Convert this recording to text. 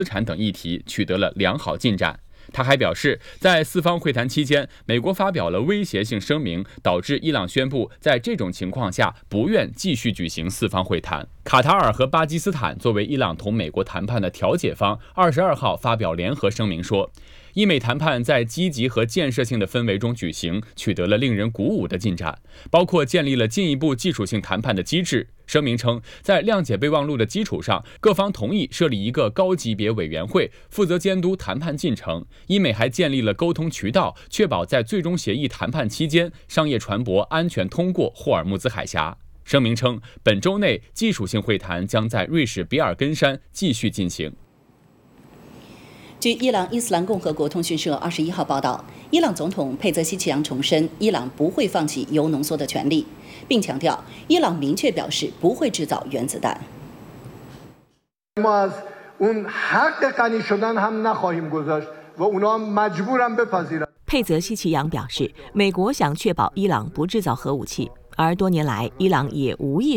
资产等议题取得了良好进展。他还表示，在四方会谈期间，美国发表了威胁性声明，导致伊朗宣布在这种情况下不愿继续举行四方会谈。卡塔尔和巴基斯坦作为伊朗同美国谈判的调解方，22号发表联合声明说，伊美谈判在积极和建设性的氛围中举行，取得了令人鼓舞的进展，包括建立了进一步技术性谈判的机制。声明称，在谅解备忘录的基础上，各方同意设立一个高级别委员会，负责监督谈判进程。伊美还建立了沟通渠道，确保在最终协议谈判期间，商业船舶安全通过霍尔木兹海峡。声明称，本周内技术性会谈将在瑞士比尔根山继续进行。 据伊朗伊斯兰共和国通讯社21号报道，伊朗总统佩泽希奇扬重申，伊朗不会放弃铀浓缩的权利，并强调，伊朗明确表示不会制造原子弹。 佩泽希奇扬表示，美国想确保伊朗不制造核武器，而多年来，伊朗也无意